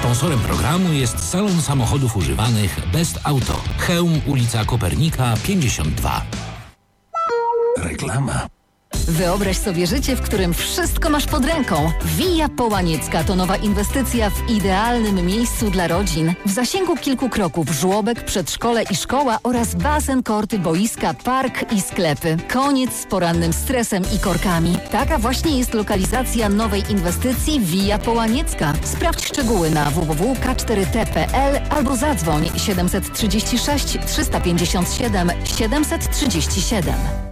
Sponsorem programu jest salon samochodów używanych Best Auto. Chełm, ulica Kopernika 52. Reklama. Wyobraź sobie życie, w którym wszystko masz pod ręką. Via Połaniecka to nowa inwestycja w idealnym miejscu dla rodzin. W zasięgu kilku kroków żłobek, przedszkole i szkoła oraz basen, korty, boiska, park i sklepy. Koniec z porannym stresem i korkami. Taka właśnie jest lokalizacja nowej inwestycji Via Połaniecka. Sprawdź szczegóły na www.k4t.pl albo zadzwoń 736 357 737.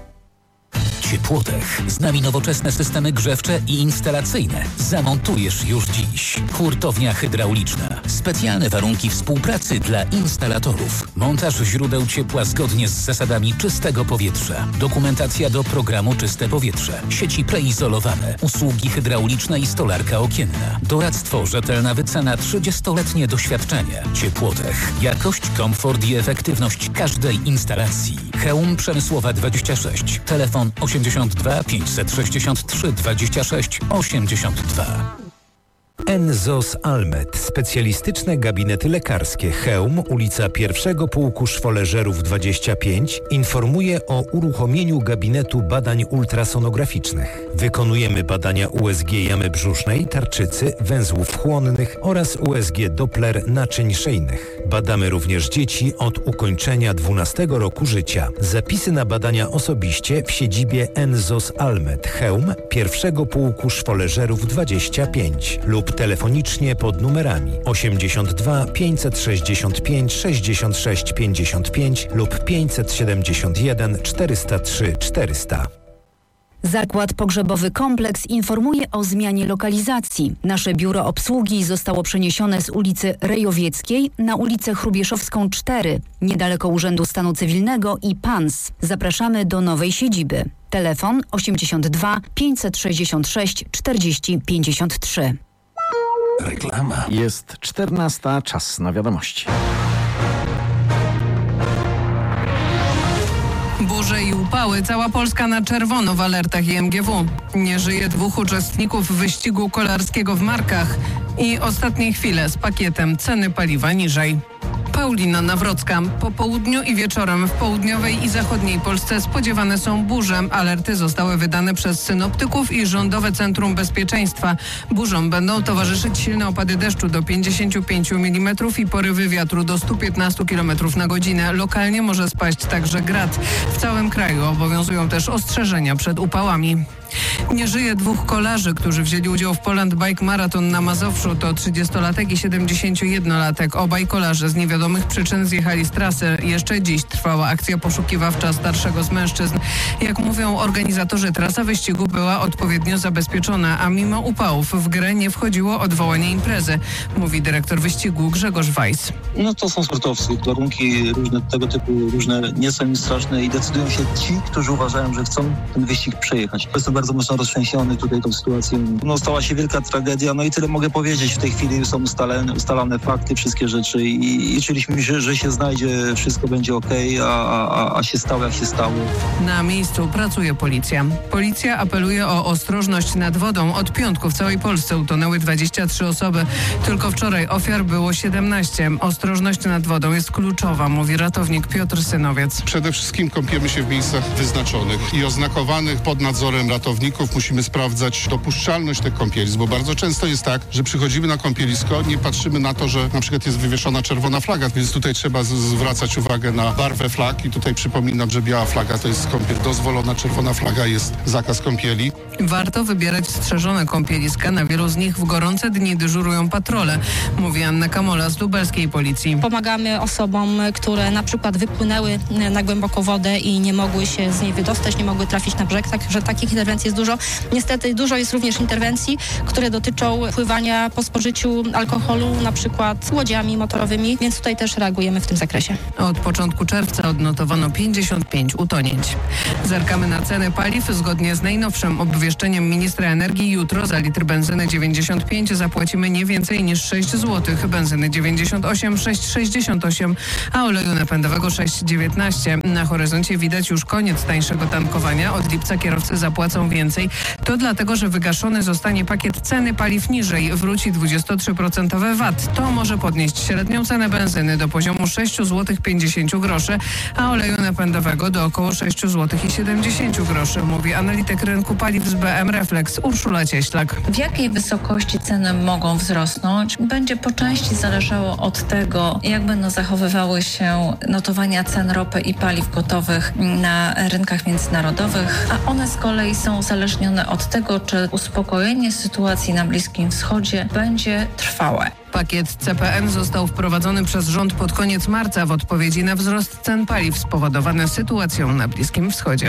Ciepłotech. Z nami nowoczesne systemy grzewcze i instalacyjne. Zamontujesz już dziś. Hurtownia hydrauliczna. Specjalne warunki współpracy dla instalatorów. Montaż źródeł ciepła zgodnie z zasadami czystego powietrza. Dokumentacja do programu Czyste Powietrze. Sieci preizolowane. Usługi hydrauliczne i stolarka okienna. Doradztwo, rzetelna wycena, 30-letnie doświadczenie. Ciepłotech. Jakość, komfort i efektywność każdej instalacji. Chełm Przemysłowa 26. Telefon 82 563 26 82. Enzos Almed. Specjalistyczne gabinety lekarskie. Chełm, ulica 1 Pułku Szwoleżerów 25 informuje o uruchomieniu gabinetu badań ultrasonograficznych. Wykonujemy badania USG jamy brzusznej, tarczycy, węzłów chłonnych oraz USG Doppler naczyń szyjnych. Badamy również dzieci od ukończenia 12 roku życia. Zapisy na badania osobiście w siedzibie Enzos Almed. Chełm 1 Pułku Szwoleżerów 25 lub telefonicznie pod numerami 82 565 66 55 lub 571 403 400. Zakład Pogrzebowy Kompleks informuje o zmianie lokalizacji. Nasze biuro obsługi zostało przeniesione z ulicy Rejowieckiej na ulicę Hrubieszowską 4, niedaleko Urzędu Stanu Cywilnego i PANS. Zapraszamy do nowej siedziby. Telefon 82 566 40 53. Reklama. Jest 14, czas na wiadomości. Burze i upały. Cała Polska na czerwono w alertach IMGW. Nie żyje 2 uczestników wyścigu kolarskiego w Markach. I ostatnie chwile z pakietem ceny paliwa niżej. Paulina Nawrocka. Po południu i wieczorem w południowej i zachodniej Polsce spodziewane są burze. Alerty zostały wydane przez synoptyków i Rządowe Centrum Bezpieczeństwa. Burzom będą towarzyszyć silne opady deszczu do 55 mm i porywy wiatru do 115 km na godzinę. Lokalnie może spaść także grad. W całym kraju obowiązują też ostrzeżenia przed upałami. Nie żyje 2 kolarzy, którzy wzięli udział w Poland Bike Marathon na Mazowszu. To 30-latek i 71-latek. Obaj kolarze z niewiadomych przyczyn zjechali z trasy. Jeszcze dziś trwała akcja poszukiwawcza starszego z mężczyzn. Jak mówią organizatorzy, trasa wyścigu była odpowiednio zabezpieczona, a mimo upałów w grę nie wchodziło odwołanie imprezy, mówi dyrektor wyścigu Grzegorz Weiss. No to są sportowcy. Warunki różne tego typu, różne nie są im straszne i decydują się ci, którzy uważają, że chcą ten wyścig przejechać. Jestem bardzo mocno roztrzęsiony tutaj tą sytuacją. No stała się wielka tragedia, no i tyle mogę powiedzieć. W tej chwili są ustalane fakty, wszystkie rzeczy i liczyliśmy, że się znajdzie, wszystko będzie okej, a się stało jak się stało. Na miejscu pracuje policja. Policja apeluje o ostrożność nad wodą. Od piątku w całej Polsce utonęły 23 osoby. Tylko wczoraj ofiar było 17. Ostrożność nad wodą jest kluczowa, mówi ratownik Piotr Synowiec. Przede wszystkim kąpiemy się w miejscach wyznaczonych i oznakowanych pod nadzorem ratowników. Musimy sprawdzać dopuszczalność tych kąpielisk, bo bardzo często jest tak, że przychodzimy na kąpielisko, nie patrzymy na to, że na przykład jest wywieszona czerwona flaga, więc tutaj trzeba zwracać uwagę na barwę flag i tutaj przypominam, że biała flaga to jest kąpiel dozwolona, czerwona flaga jest zakaz kąpieli. Warto wybierać strzeżone kąpieliska. Na wielu z nich w gorące dni dyżurują patrole, mówi Anna Kamola z lubelskiej policji. Pomagamy osobom, które na przykład wypłynęły na głęboką wodę i nie mogły się z niej wydostać, nie mogły trafić na brzeg, także takich interwencji jest dużo. Niestety dużo jest również interwencji, które dotyczą pływania po spożyciu alkoholu, na przykład łodziami motorowymi, więc tutaj też reagujemy w tym zakresie. Od początku czerwca odnotowano 55 utonięć. Zerkamy na ceny paliw. Zgodnie z najnowszym obwieszczeniem ministra energii jutro za litr benzyny 95 zapłacimy nie więcej niż 6 zł, benzyny 98, 6,68, a oleju napędowego 6,19. Na horyzoncie widać już koniec tańszego tankowania. Od lipca kierowcy zapłacą więcej. To dlatego, że wygaszony zostanie pakiet ceny paliw niżej. Wróci 23% VAT. To może podnieść średnią cenę benzyny do poziomu 6,50 zł, a oleju napędowego do około 6,70 zł, mówi analityk rynku paliw z BM Reflex Urszula Cieślak. W jakiej wysokości ceny mogą wzrosnąć, będzie po części zależało od tego, jak będą zachowywały się notowania cen ropy i paliw gotowych na rynkach międzynarodowych, a one z kolei są uzależnione od tego, czy uspokojenie sytuacji na Bliskim Wschodzie będzie trwałe. Pakiet CPN został wprowadzony przez rząd pod koniec marca w odpowiedzi na wzrost cen paliw spowodowany sytuacją na Bliskim Wschodzie.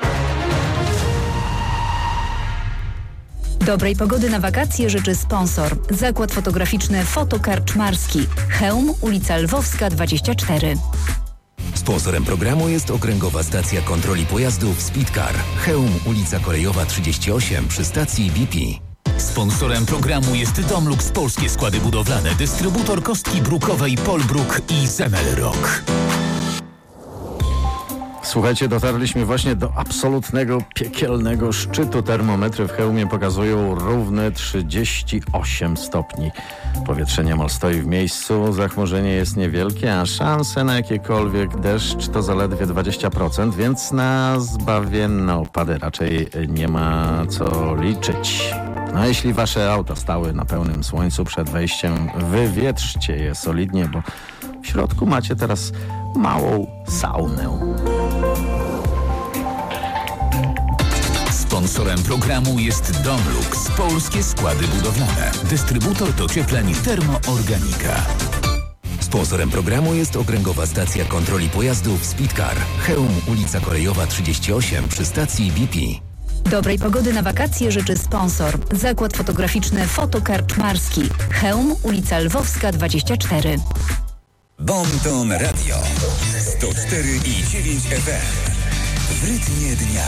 Dobrej pogody na wakacje życzy sponsor. Zakład fotograficzny Fotokarczmarski. Chełm, ulica Lwowska 24. Sponsorem programu jest Okręgowa Stacja Kontroli Pojazdów Speedcar. Chełm, ulica Kolejowa 38 przy stacji BP. Sponsorem programu jest Domlux Polskie Składy Budowlane, dystrybutor kostki brukowej Polbruk i Zemelrock. Słuchajcie, dotarliśmy właśnie do absolutnego, piekielnego szczytu. Termometry w Chełmie pokazują równe 38 stopni. Powietrze niemal stoi w miejscu, zachmurzenie jest niewielkie, a szanse na jakikolwiek deszcz to zaledwie 20%, więc na zbawienne opady raczej nie ma co liczyć. No a jeśli wasze auta stały na pełnym słońcu przed wejściem, wywietrzcie je solidnie, bo w środku macie teraz małą saunę. Sponsorem programu jest Domlux Polskie Składy Budowlane, dystrybutor dociepleń Termoorganika. Sponsorem programu jest Okręgowa Stacja Kontroli Pojazdów Speedcar. Chełm, ulica Kolejowa 38 przy stacji BP. Dobrej pogody na wakacje życzy sponsor. Zakład fotograficzny Fotokarczmarski. Chełm, ulica Lwowska 24. Bonton Radio 104,9 FM. W rytmie dnia.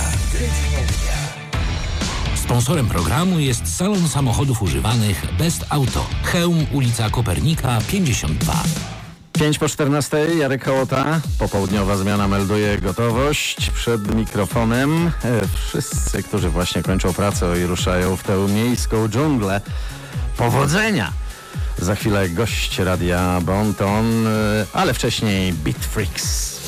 Sponsorem programu jest salon samochodów używanych Best Auto. Chełm, ulica Kopernika 52. 5:14, Jarek Hołota. Popołudniowa zmiana melduje gotowość przed mikrofonem. Wszyscy, którzy właśnie kończą pracę i ruszają w tę miejską dżunglę. Powodzenia! Za chwilę gość radia Bonton, ale wcześniej Beat Freaks.